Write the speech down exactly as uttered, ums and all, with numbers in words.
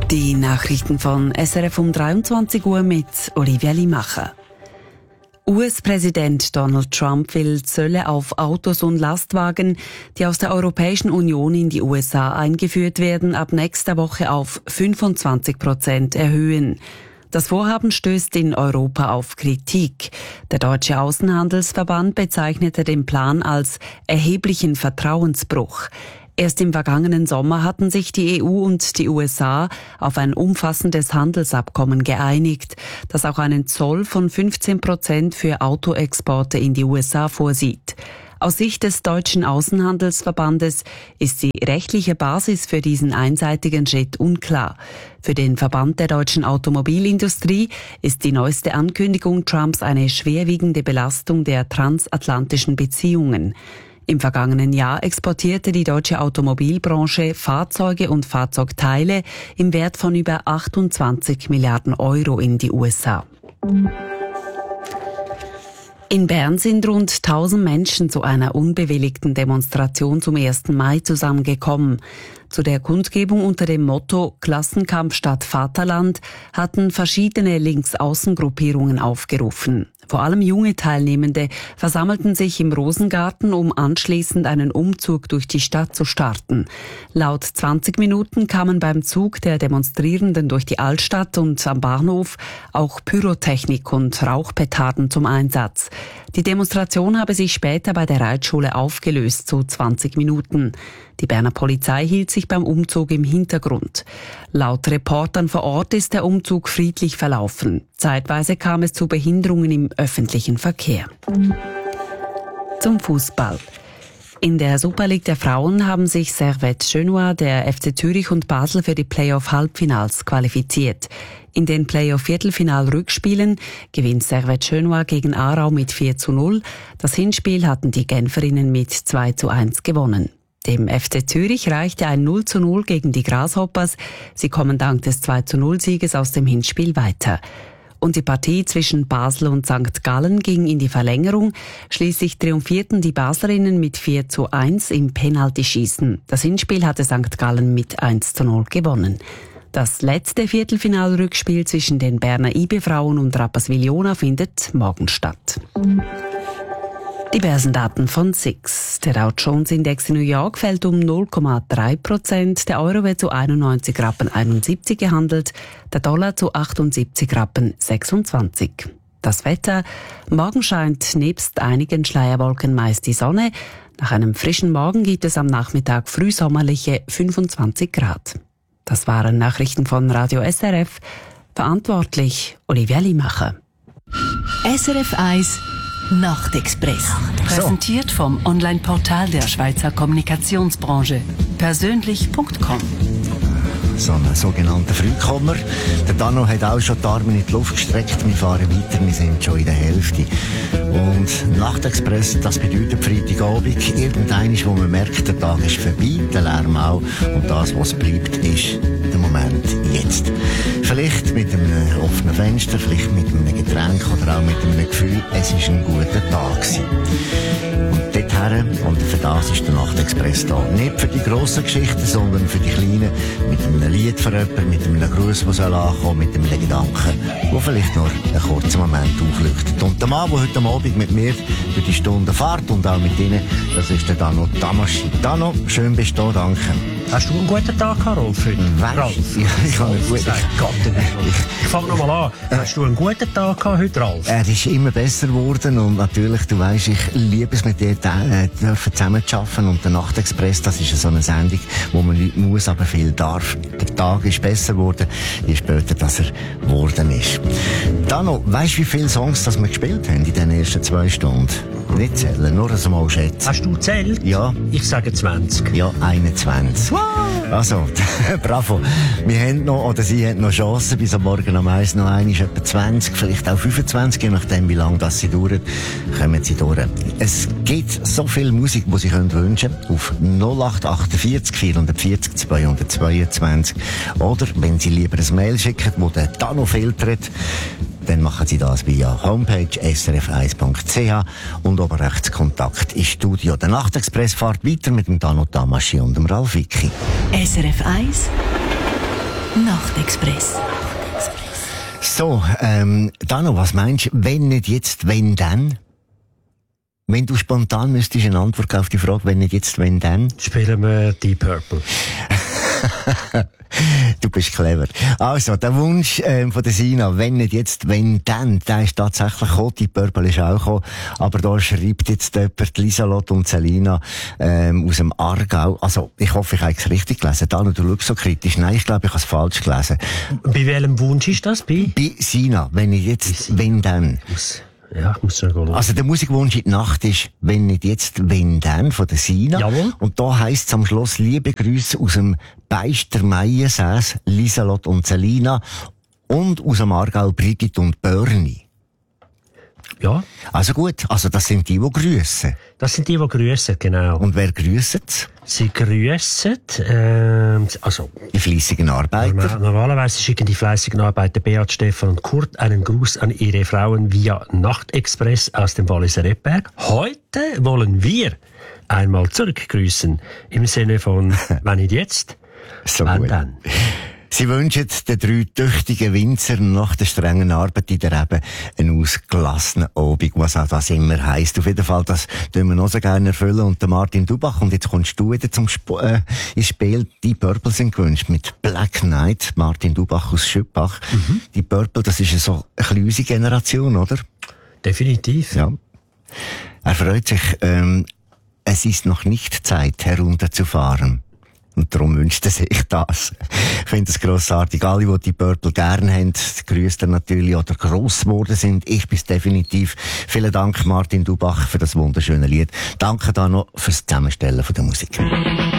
Die Nachrichten von S R F um dreiundzwanzig Uhr mit Olivia Limacher. U S-Präsident Donald Trump will Zölle auf Autos und Lastwagen, die aus der Europäischen Union in die U S A eingeführt werden, ab nächster Woche auf fünfundzwanzig Prozent erhöhen. Das Vorhaben stößt in Europa auf Kritik. Der Deutsche Außenhandelsverband bezeichnete den Plan als erheblichen Vertrauensbruch. Erst im vergangenen Sommer hatten sich die E U und die U S A auf ein umfassendes Handelsabkommen geeinigt, das auch einen Zoll von fünfzehn Prozent für Autoexporte in die U S A vorsieht. Aus Sicht des Deutschen Außenhandelsverbandes ist die rechtliche Basis für diesen einseitigen Schritt unklar. Für den Verband der deutschen Automobilindustrie ist die neueste Ankündigung Trumps eine schwerwiegende Belastung der transatlantischen Beziehungen. Im vergangenen Jahr exportierte die deutsche Automobilbranche Fahrzeuge und Fahrzeugteile im Wert von über achtundzwanzig Milliarden Euro in die U S A. In Bern sind rund tausend Menschen zu einer unbewilligten Demonstration zum ersten Mai zusammengekommen. Zu der Kundgebung unter dem Motto Klassenkampf statt Vaterland hatten verschiedene Linksaußengruppierungen aufgerufen. Vor allem junge Teilnehmende versammelten sich im Rosengarten, um anschließend einen Umzug durch die Stadt zu starten. Laut zwanzig Minuten kamen beim Zug der Demonstrierenden durch die Altstadt und am Bahnhof auch Pyrotechnik und Rauchpetarden zum Einsatz. Die Demonstration habe sich später bei der Reitschule aufgelöst zu zwanzig Minuten. Die Berner Polizei hielt sich beim Umzug im Hintergrund. Laut Reportern vor Ort ist der Umzug friedlich verlaufen. Zeitweise kam es zu Behinderungen im öffentlichen Verkehr. Zum Fußball. In der Super League der Frauen haben sich Servette Genua, der F C Zürich und Basel für die Playoff-Halbfinals qualifiziert. In den Playoff-Viertelfinal-Rückspielen gewinnt Servette Genua gegen Aarau mit vier zu null. Das Hinspiel hatten die Genferinnen mit zwei zu eins gewonnen. Dem F C Zürich reichte ein null zu null gegen die Grasshoppers. Sie kommen dank des zwei zu null Sieges aus dem Hinspiel weiter. Und die Partie zwischen Basel und Sankt Gallen ging in die Verlängerung. Schließlich triumphierten die Baslerinnen mit vier zu eins im Penaltyschießen. Das Hinspiel hatte Sankt Gallen mit eins zu null gewonnen. Das letzte Viertelfinalrückspiel zwischen den Berner I B-Frauen und Rapperswil-Jona findet morgen statt. Die Börsendaten von S I X. Der Dow Jones Index in New York fällt um null Komma drei Prozent. Der Euro wird zu einundneunzig Rappen einundsiebzig gehandelt, der Dollar zu achtundsiebzig Rappen sechsundzwanzig. Das Wetter. Morgen scheint nebst einigen Schleierwolken meist die Sonne. Nach einem frischen Morgen gibt es am Nachmittag frühsommerliche fünfundzwanzig Grad. Das waren Nachrichten von Radio S R F. Verantwortlich Olivia Limacher. S R F eins Nachtexpress. Präsentiert vom Online-Portal der Schweizer Kommunikationsbranche. Persönlich Punkt com. So einen sogenannten Frühkommer. Der Dano hat auch schon die Arme in die Luft gestreckt. Wir fahren weiter, wir sind schon in der Hälfte. Und Nachtexpress, das bedeutet Freitagabend. Irgendeines, wo man merkt, der Tag ist vorbei, der Lärm auch. Und das, was bleibt, ist der Moment jetzt. Vielleicht mit einem offenen Fenster, vielleicht mit einem Getränk oder auch mit einem Gefühl, es ist ein guter Tag gewesen. Und dorthin, und für das ist der Nachtexpress da. Nicht für die grossen Geschichten, sondern für die kleinen, mit einem Lied für jemanden, mit einem Gruß, der soll ankommen, mit einem Gedanken, der vielleicht nur einen kurzen Moment aufleuchtet. Und der Mann, der heute Abend mit mir durch die Stunde fährt und auch mit Ihnen, das ist der Dano Tamaschi. Dano, schön bist du da, danke. Hast du einen guten Tag gehabt, Rolf? Weißt, Ralf? Ich, ich habe einen guten Tag. Ich fange nochmal an. Hast du einen guten Tag gehabt heute, Ralf? Er ist immer besser geworden und natürlich, du weisst, ich liebe es mit dir äh, dürfen zusammen zu arbeiten und der Nachtexpress, das ist so eine Sendung, wo man nicht muss, aber viel darf. Der Tag ist besser geworden, je später, dass er geworden ist. Dano, weisst du, wie viele Songs das wir gespielt haben in den ersten zwei Stunden? Nicht zählen, nur das mal schätzen. Hast du gezählt? Ja. Ich sage zwanzig. Ja, einundzwanzig. Wow. Also, bravo. Wir haben noch, oder Sie haben noch Chancen, bis am Morgen am eins noch eine, ist etwa zwanzig, vielleicht auch fünfundzwanzig, je nachdem, wie lange das sie dauert, kommen Sie durch. Es gibt so viel Musik, die Sie können wünschen auf null acht achtundvierzig vierhundertvierzig zweihundertzweiundzwanzig. Oder, wenn Sie lieber ein Mail schicken, wo der Dano filtert, dann machen Sie das via Homepage s r f eins punkt c h und oben rechts Kontakt ins Studio. Der Nachtexpress fährt weiter mit dem Dano Tamaschi und dem Ralf Wicki. S R F eins Nachtexpress. So, ähm, Dano, was meinst du, wenn nicht jetzt, wenn dann? Wenn du spontan müsstest eine Antwort auf die Frage, wenn nicht jetzt, wenn dann? Spielen wir Deep Purple. Du bist clever. Also, der Wunsch ähm, von der Sina, wenn nicht jetzt, wenn dann, der ist tatsächlich gekommen, die Purple ist auch gekommen, aber da schreibt jetzt jemand, Lieselot und Selina ähm, aus dem Aargau. Also, ich hoffe, ich habe es richtig gelesen. Dano, du schaust so kritisch. Nein, ich glaube, ich habe es falsch gelesen. Bei welchem Wunsch ist das? Bei? Bei Sina, wenn nicht jetzt, wenn dann. Ja, ich muss schon gehen. Also der Musikwunsch in die Nacht ist, wenn nicht jetzt, wenn dann, von der Sina. Jawohl. Und da heisst es am Schluss, liebe Grüße aus dem Beister Meiensäß, Lieselot und Selina und aus dem Aargau Brigitte und Börni. Ja. Also gut, also das sind die, die grüssen. Das sind die, die grüssen, genau. Und wer grüsset? Sie grüssen, ähm, also, Die fleissigen Arbeiter. normal, normalerweise schicken die fleißigen Arbeiter Beat, Stefan und Kurt einen Gruß an ihre Frauen via Nachtexpress aus dem Walliser Rebberg. Heute wollen wir einmal zurückgrüßen. Im Sinne von, wenn nicht jetzt, So wenn gut. dann. Sie wünschen den drei tüchtigen Winzern nach der strengen Arbeit in der Rebe einen ausgelassenen Abend, was auch das immer heisst. Auf jeden Fall, das tun wir noch so gerne erfüllen. Und der Martin Dubach, und jetzt kommst du wieder zum Sp äh, ins Spiel. Die Purple sind gewünscht mit Black Knight, Martin Dubach aus Schüppach. Mhm. Die Purple, das ist so eine kleine Generation, oder? Definitiv. Ja. Er freut sich, ähm, es ist noch nicht Zeit, herunterzufahren. Und darum wünscht er sich das. Ich finde es grossartig. Alle, die die Purple gerne haben, grüßt er natürlich oder gross geworden sind. Ich bin's definitiv. Vielen Dank, Martin Dubach, für das wunderschöne Lied. Danke da noch fürs Zusammenstellen von der Musik.